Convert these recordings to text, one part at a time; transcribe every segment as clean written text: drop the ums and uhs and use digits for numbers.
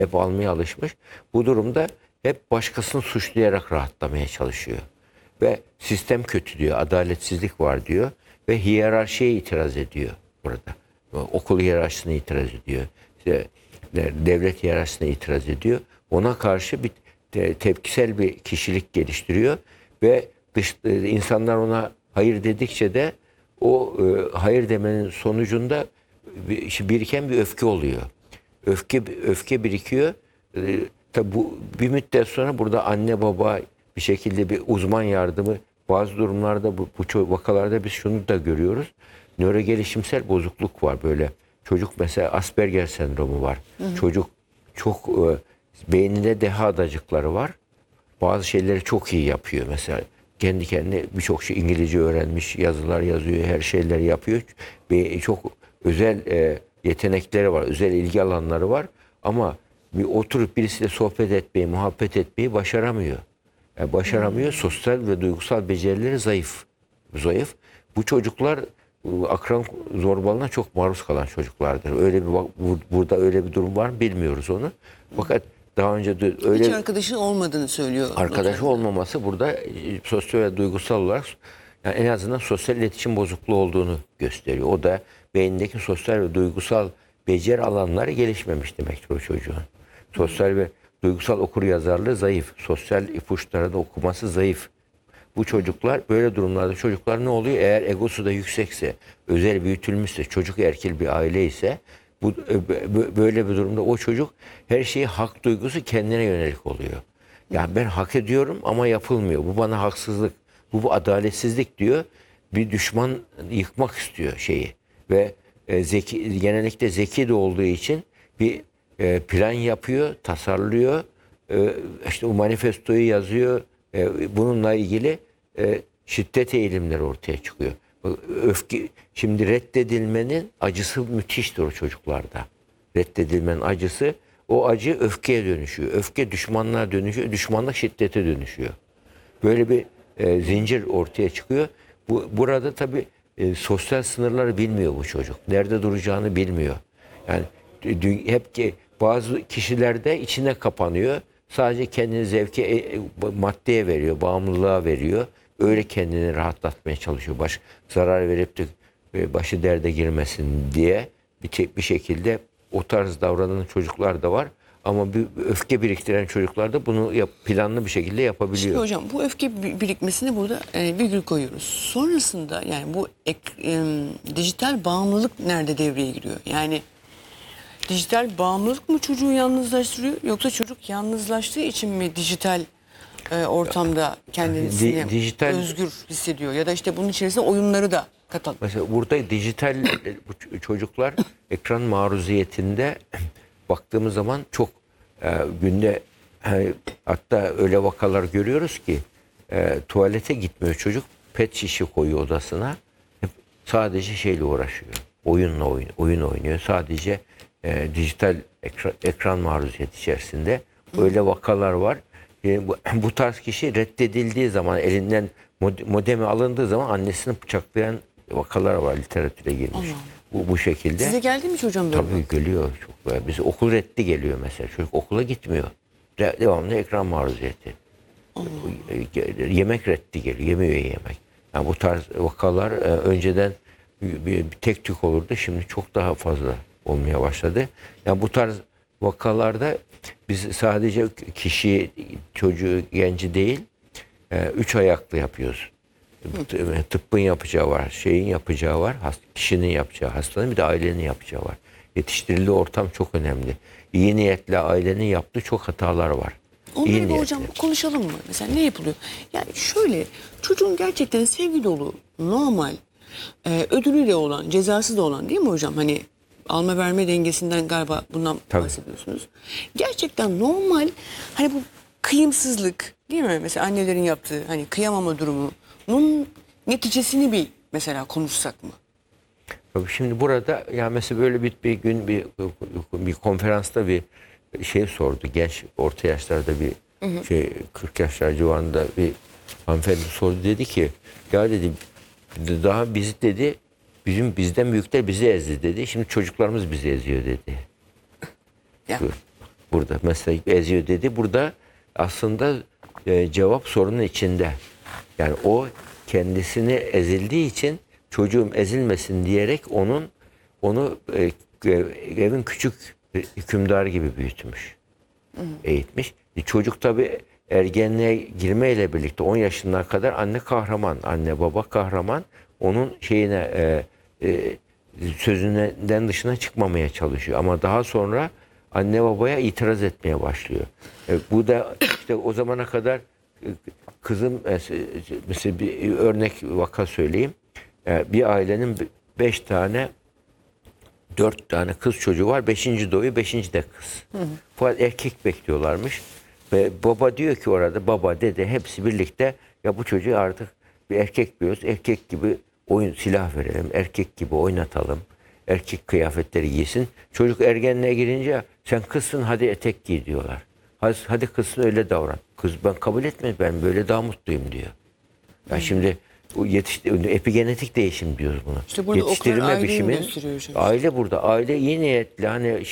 Hep almaya alışmış. Bu durumda hep başkasını suçlayarak rahatlamaya çalışıyor. Ve sistem kötü diyor, adaletsizlik var diyor ve hiyerarşiye itiraz ediyor burada. Okul hiyerarşisine itiraz ediyor. İşte devlet hiyerarşisine itiraz ediyor. Ona karşı bir tepkisel bir kişilik geliştiriyor ve insanlar ona hayır dedikçe de o hayır demenin sonucunda biriken bir öfke oluyor. Öfke birikiyor. Tabi bu bir müddet sonra burada anne baba bir şekilde bir uzman yardımı, bazı durumlarda bu vakalarda biz şunu da görüyoruz. Nörogelişimsel bozukluk var böyle. Çocuk mesela Asperger sendromu var. Hı hı. Çocuk çok beyninde deha adacıkları var. Bazı şeyleri çok iyi yapıyor mesela. Kendi kendine birçok şey İngilizce öğrenmiş, yazılar yazıyor, her şeyleri yapıyor. Çok özel yetenekleri var, özel ilgi alanları var. Ama bir oturup birisiyle sohbet etmeyi, muhabbet etmeyi başaramıyor. Yani başaramıyor. Sosyal ve duygusal becerileri zayıf. Zayıf. Bu çocuklar akran zorbalığına çok maruz kalan çocuklardır. Öyle bir burada öyle bir durum var mı bilmiyoruz onu. Fakat daha önce de öyle hiç arkadaşın olmadığını söylüyor. arkadaşı olmaması burada sosyal ve duygusal olarak yani en azından sosyal iletişim bozukluğu olduğunu gösteriyor. O da beyindeki sosyal ve duygusal beceri alanları gelişmemiş demektir o çocuğun. Sosyal ve duygusal okuryazarlığı zayıf. Sosyal ipuçları da okuması zayıf. Bu çocuklar böyle durumlarda çocuklar ne oluyor? Eğer egosu da yüksekse, özel büyütülmüşse, çocuk erkil bir aile ise böyle bir durumda o çocuk her şeyi hak duygusu kendine yönelik oluyor. Yani ben hak ediyorum ama yapılmıyor. Bu bana haksızlık, bu adaletsizlik diyor. Bir düşman yıkmak istiyor şeyi ve genellikle zeki de olduğu için bir plan yapıyor, tasarlıyor. İşte o manifestoyu yazıyor. Bununla ilgili şiddet eğilimleri ortaya çıkıyor. Öfke, şimdi reddedilmenin acısı müthiştir o çocuklarda. Reddedilmenin acısı, o acı öfkeye dönüşüyor. Öfke düşmanlığa dönüşüyor, düşmanlık şiddete dönüşüyor. Böyle bir zincir ortaya çıkıyor. Burada tabii sosyal sınırları bilmiyor bu çocuk. Nerede duracağını bilmiyor. Yani hep ki bazı kişilerde içine kapanıyor. Sadece kendini zevke, maddeye veriyor, bağımlılığa veriyor. Öyle kendini rahatlatmaya çalışıyor. Zarar verip de başı derde girmesin diye bir şekilde o tarz davranan çocuklar da var. Ama bir öfke biriktiren çocuklar da bunu planlı bir şekilde yapabiliyor. Şimdi hocam bu öfke birikmesini burada virgül koyuyoruz. Sonrasında yani bu dijital bağımlılık nerede devreye giriyor? Yani dijital bağımlılık mı çocuğu yalnızlaştırıyor yoksa çocuk yalnızlaştığı için mi dijital ortamda kendisini özgür hissediyor? Ya da işte bunun içerisinde oyunları da katalım. Mesela burada dijital çocuklar ekran maruziyetinde baktığımız zaman çok günde hatta öyle vakalar görüyoruz ki tuvalete gitmiyor çocuk, pet şişe koyuyor odasına, sadece şeyle uğraşıyor, oyun oynuyor sadece dijital ekran maruziyeti içerisinde. Öyle vakalar var. Bu tarz kişi reddedildiği zaman, elinden modemi alındığı zaman annesini bıçaklayan vakalar var, literatüre girmiş. Bu şekilde. Size geldi mi hocam böyle? Tabii geliyor çok. Biz okul reddi geliyor mesela. Çocuk okula gitmiyor. Devamlı ekran maruziyeti. Yemek reddi geliyor. Yemiyor yemek. Yani bu tarz vakalar önceden bir tek tük olurdu. Şimdi çok daha fazla olmaya başladı. Yani bu tarz vakalarda biz sadece kişi, çocuğu, genci değil, üç ayaklı yapıyoruz. Tıbbın yapacağı var, şeyin yapacağı var, kişinin yapacağı, hastanın bir de ailenin yapacağı var. Yetiştirildiği ortam çok önemli. İyi niyetle ailenin yaptığı çok hatalar var. Onları da hocam konuşalım mı? Mesela ne yapılıyor? Yani şöyle, çocuğun gerçekten sevgi dolu, normal, ödülüyle olan, cezası da olan değil mi hocam? Hani alma verme dengesinden galiba bundan bahsediyorsunuz. Gerçekten normal, hani bu kıyımsızlık değil mi? Mesela annelerin yaptığı hani kıyamama durumunun neticesini bir mesela konuşsak mı? Şimdi burada yani mesela böyle bir gün bir konferansta bir şey sordu. Genç orta yaşlarda bir 40 yaşlar civarında bir hanımefendi sordu, dedi ki ya dedi daha biz dedi bizden büyükler bizi ezdi dedi. Şimdi çocuklarımız bizi eziyor dedi. Ya. burada. Mesela eziyor dedi. Burada aslında cevap sorunun içinde. Yani o kendisini ezildiği için çocuğum ezilmesin diyerek onu evin küçük hükümdarı gibi büyütmüş. Eğitmiş. Çocuk tabii ergenliğe girmeyle birlikte 10 yaşına kadar anne kahraman, anne baba kahraman. Onun sözünden dışına çıkmamaya çalışıyor. Ama daha sonra anne babaya itiraz etmeye başlıyor. Bu da işte o zamana kadar kızım mesela bir örnek vaka söyleyeyim. Bir ailenin 5 tane 4 tane kız çocuğu var. 5. doğuyor, 5. de kız. Fakat erkek bekliyorlarmış. Ve baba diyor ki orada, baba, dede hepsi birlikte ya bu çocuğu artık bir erkek biliyoruz. Erkek gibi silah verelim. Erkek gibi oynatalım. Erkek kıyafetleri giysin. Çocuk ergenliğe girince sen kızsın hadi etek giy diyorlar. Hadi kızsın öyle davran. Kız ben kabul etmedim, ben böyle daha mutluyum diyor. Ya şimdi epigenetik değişim diyoruz buna. İşte burada Yetiştirilme biçimi. Aile burada. Aile iyi niyetli. Hani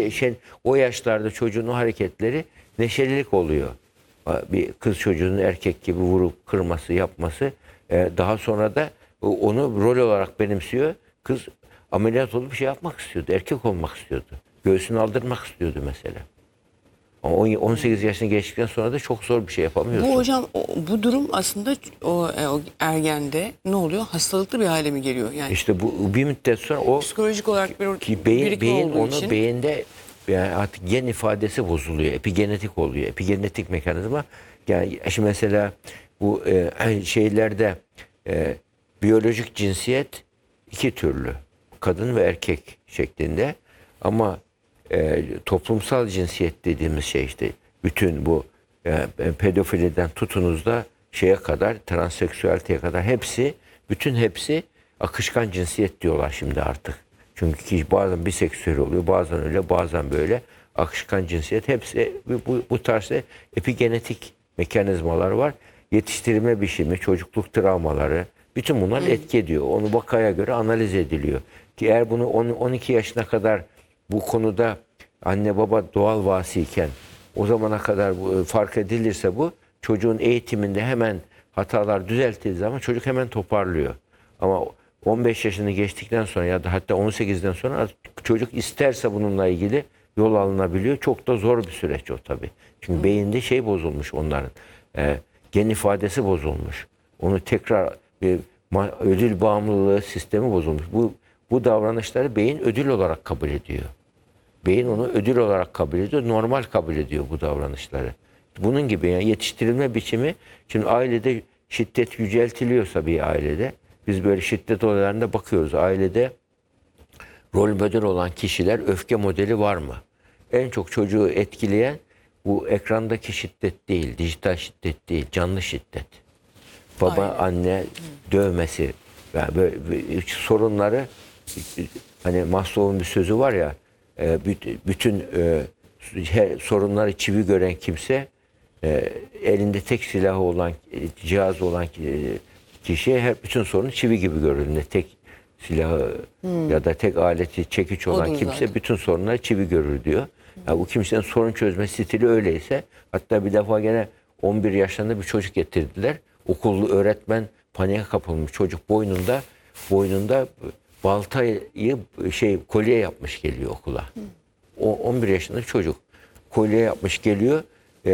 o yaşlarda çocuğun o hareketleri neşelilik oluyor. Bir kız çocuğunun erkek gibi vurup kırması, yapması. Daha sonra da onu rol olarak benimsiyor. Kız ameliyat olup bir şey yapmak istiyordu. Erkek olmak istiyordu. Göğsünü aldırmak istiyordu mesela. Ama 18 yaşını geçtikten sonra da çok zor bir şey yapamıyorsun. Bu hocam bu durum aslında o ergende ne oluyor? Hastalıklı bir hale mi geliyor? Yani İşte bu bir müddet sonra o psikolojik olarak bir beyin olduğu onu için. beyinde yani artık gen ifadesi bozuluyor. Epigenetik oluyor. Epigenetik mekanizma. Yani şimdi mesela bu şeylerde biyolojik cinsiyet 2 türlü. Kadın ve erkek şeklinde. Ama toplumsal cinsiyet dediğimiz şey işte bütün bu pedofiliden tutunuz da şeye kadar, transseksüeliteye kadar bütün hepsi akışkan cinsiyet diyorlar şimdi artık. Çünkü kişi bazen biseksüel oluyor, bazen öyle, bazen böyle. Akışkan cinsiyet hepsi bu tarzda epigenetik mekanizmalar var. Yetiştirilme biçimi, çocukluk travmaları, bütün bunlar etki ediyor. Onu vakaya göre analiz ediliyor. Ki eğer bunu 12 yaşına kadar bu konuda anne baba doğal vasiyken o zamana kadar fark edilirse bu çocuğun eğitiminde hemen hatalar düzelttiği zaman çocuk hemen toparlıyor. Ama 15 yaşını geçtikten sonra ya da hatta 18'den sonra çocuk isterse bununla ilgili yol alınabiliyor. Çok da zor bir süreç o tabii. Çünkü beyinde şey bozulmuş onların. Gen ifadesi bozulmuş. Onu tekrar ödül bağımlılığı sistemi bozulmuş. Bu davranışları beyin ödül olarak kabul ediyor. Beyin onu ödül olarak kabul ediyor. Normal kabul ediyor bu davranışları. Bunun gibi yani yetiştirilme biçimi. Şimdi ailede şiddet yüceltiliyorsa bir ailede biz böyle şiddet olaylarına bakıyoruz. Ailede rol model olan kişiler öfke modeli var mı? En çok çocuğu etkileyen bu ekrandaki şiddet değil, dijital şiddet değil, canlı şiddet. Baba, anne dövmesi. Yani böyle sorunları hani Maslow'un bir sözü var ya bütün sorunları çivi gören kimse elinde tek silahı olan cihazı olan kişiye bütün sorunu çivi gibi görür. Tek silahı ya da tek aleti çekiç olan Odur kimse zaten. bütün sorunları çivi görür diyor. Yani bu kimsenin sorun çözme stili öyleyse hatta bir defa gene 11 yaşlarında bir çocuk getirdiler. Okullu öğretmen paniğe kapılmış. Çocuk boynunda baltayı kolye yapmış geliyor okula. O 11 yaşında çocuk kolye yapmış geliyor.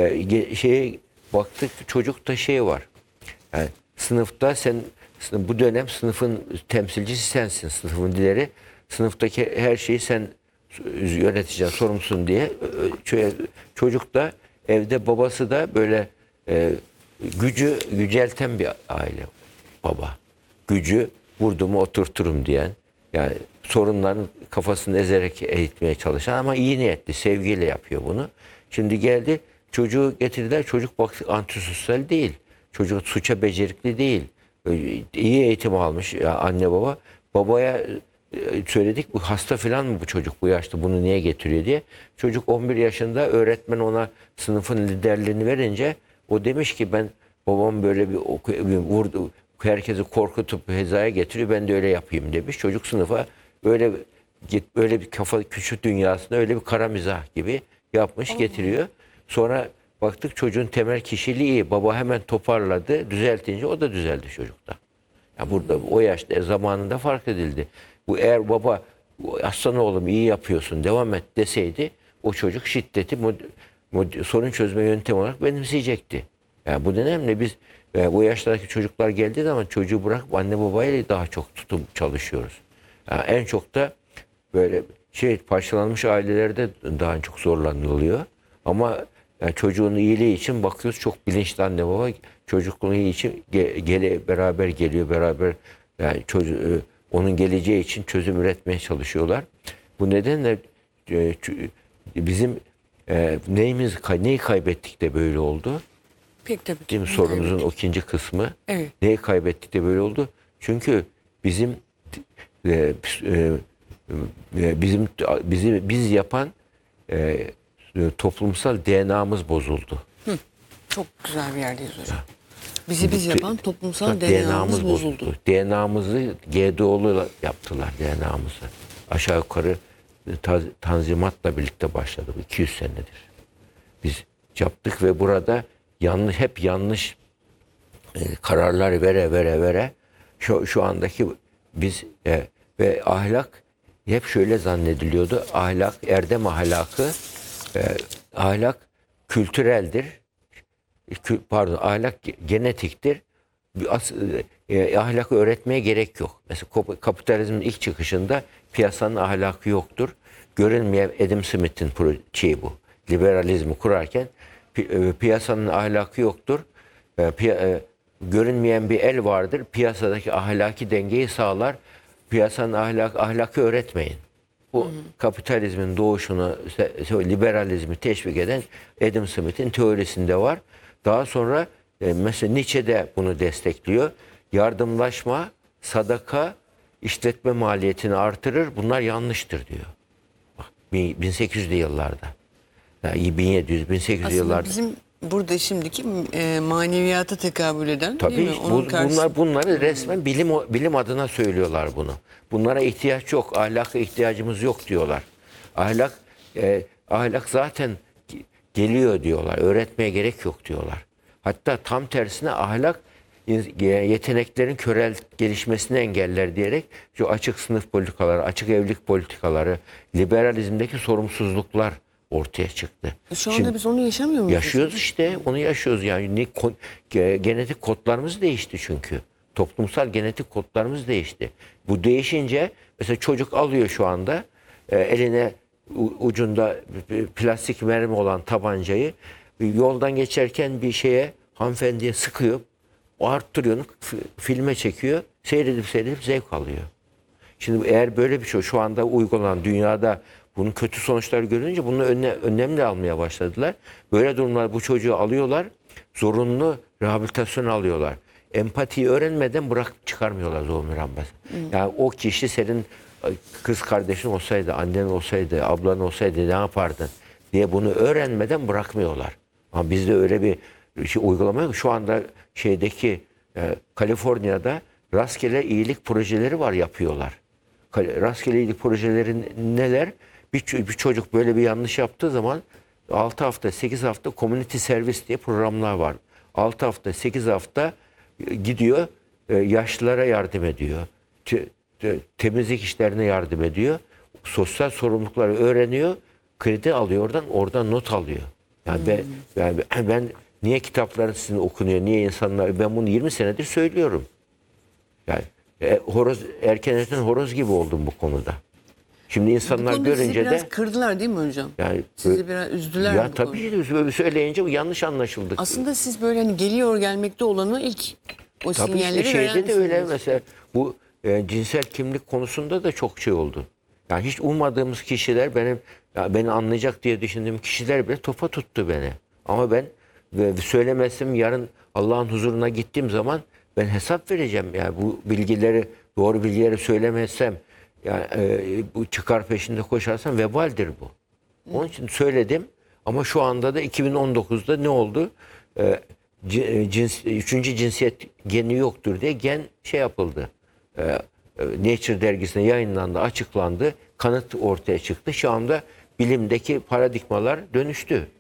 Baktık çocukta var. Yani sınıfta bu dönem sınıfın temsilcisi sensin. Sınıfın lideri. Sınıftaki her şeyi sen yöneteceksin, sorumlusun diye. Çocuk da evde babası da böyle gücü yücelten bir aile. Baba. Gücü vurdumu oturturum diyen. Yani sorunların kafasını ezerek eğitmeye çalışan ama iyi niyetli, sevgiyle yapıyor bunu. Şimdi geldi çocuğu getirdiler. Çocuk baktık antisosyal değil. Çocuk suça becerikli değil. İyi eğitim almış anne baba. Babaya söyledik bu hasta falan mı bu çocuk bu yaşta bunu niye getiriyor diye. Çocuk 11 yaşında öğretmen ona sınıfın liderliğini verince o demiş ki ben babam böyle bir vurdu. Herkesi korkutup hizaya getiriyor. Ben de öyle yapayım demiş. Çocuk sınıfa böyle bir kafa küçük dünyasında öyle bir kara mizah gibi yapmış getiriyor. Sonra baktık çocuğun temel kişiliği iyi. Baba hemen toparladı. Düzeltince o da düzeldi çocukta. Ya burada o yaşta zamanında fark edildi. Bu eğer baba aslan oğlum iyi yapıyorsun devam et deseydi o çocuk şiddeti sorun çözme yöntemi olarak benimseyecekti. Yani bu nedenle biz bu yaşlardaki çocuklar geldiği zaman çocuğu bırakıp anne babayla daha çok tutup çalışıyoruz. Yani en çok da böyle parçalanmış ailelerde daha çok zorlanılıyor. Ama yani çocuğun iyiliği için bakıyoruz çok bilinçli anne baba çocukluğun iyiliği için beraber geliyor beraber yani onun geleceği için çözüm üretmeye çalışıyorlar. Bu nedenle bizim neyi kaybettik de böyle oldu? Pek tabii. Değil mi? Sorunuzun o ikinci kısmı. Evet. Neyi kaybettik de böyle oldu? Çünkü bizim biz yapan toplumsal DNA'mız bozuldu. Çok güzel bir yerdeyiz hocam. Biz yapan toplumsal DNA'mız bozuldu. DNA'mızı GDO'lu yaptılar DNA'mızı. Aşağı yukarı Tanzimat'la birlikte başladı. 200 senedir. Biz yaptık ve burada hep yanlış kararlar vere şu andaki biz ve ahlak hep şöyle zannediliyordu. Erdem ahlakı ahlak kültüreldir. Ahlak genetiktir. Ahlakı öğretmeye gerek yok. Mesela kapitalizmin ilk çıkışında piyasanın ahlakı yoktur. Görünmeyen Adam Smith'in bu. Liberalizmi kurarken piyasanın ahlakı yoktur. Görünmeyen bir el vardır. Piyasadaki ahlaki dengeyi sağlar. Piyasanın ahlakı öğretmeyin. Bu kapitalizmin doğuşunu, liberalizmi teşvik eden Adam Smith'in teorisinde var. Daha sonra mesela Nietzsche de bunu destekliyor. Yardımlaşma, sadaka, işletme maliyetini artırır. Bunlar yanlıştır diyor. Bak, 1800'lü yıllarda. Yani 1700-1800 Aslında yıllarda. bizim burada şimdiki maneviyata tekabül eden Tabii değil mi? Onun bunları resmen bilim adına söylüyorlar bunu. Bunlara ihtiyaç yok, ahlaka ihtiyacımız yok diyorlar. Ahlak zaten geliyor diyorlar. Öğretmeye gerek yok diyorlar. Hatta tam tersine ahlak yeteneklerin körel gelişmesini engeller diyerek şu açık sınıf politikaları, açık evlilik politikaları, liberalizmdeki sorumsuzluklar ortaya çıktı. Şu anda biz onu yaşamıyor muyuz? Yaşıyoruz işte. Onu yaşıyoruz yani. Genetik kodlarımız değişti çünkü. Toplumsal genetik kodlarımız değişti. Bu değişince mesela çocuk alıyor şu anda eline ucunda plastik mermi olan tabancayı yoldan geçerken bir hanımefendiye sıkıyor. O arttırıyor, filme çekiyor. Seyredip zevk alıyor. Şimdi eğer böyle bir şey şu anda uygulanan dünyada bunun kötü sonuçları görünce bunun önlem de almaya başladılar. Böyle durumlar bu çocuğu alıyorlar. Zorunlu rehabilitasyon alıyorlar. Empatiyi öğrenmeden bırakıp çıkarmıyorlar zorunlu rehabilitasyon. Yani o kişi senin kız kardeşin olsaydı, annen olsaydı, ablan olsaydı ne yapardın diye bunu öğrenmeden bırakmıyorlar. Ama bizde öyle bir uygulama yok. Şu anda Kaliforniya'da rastgele iyilik projeleri var yapıyorlar. Rastgele iyilik projeleri neler? Bir çocuk böyle bir yanlış yaptığı zaman 6 hafta, 8 hafta community service diye programlar var. 6 hafta, 8 hafta gidiyor yaşlılara yardım ediyor. Temizlik işlerine yardım ediyor. Sosyal sorumlulukları öğreniyor. Kredi alıyor oradan not alıyor. Yani ben niye kitapları sizin okunuyor, niye insanlar, ben bunu 20 senedir söylüyorum. Yani erken horoz gibi oldum bu konuda. Şimdi insanlar görünce sizi biraz de kırdılar değil mi hocam? yani Sizi biraz üzdüler ya mi bu tabii konuda? böyle söyleyince bu yanlış anlaşıldı. Aslında siz böyle hani gelmekte olanı ilk o Tabii sinyalleri işte veren şeyde de öyle misiniz? mesela bu cinsel kimlik konusunda da çok şey oldu. Yani hiç ummadığımız kişiler beni anlayacak diye düşündüğüm kişiler bile topa tuttu beni. Ama ben söylemezsem yarın Allah'ın huzuruna gittiğim zaman ben hesap vereceğim. Yani bu doğru bilgileri söylemezsem yani bu çıkar peşinde koşarsam vebaldir bu. Onun için söyledim ama şu anda da 2019'da ne oldu? Üçüncü cinsiyet geni yoktur diye gen yapıldı. Nature dergisine yayınlandı, açıklandı. Kanıt ortaya çıktı. Şu anda bilimdeki paradigmalar dönüştü.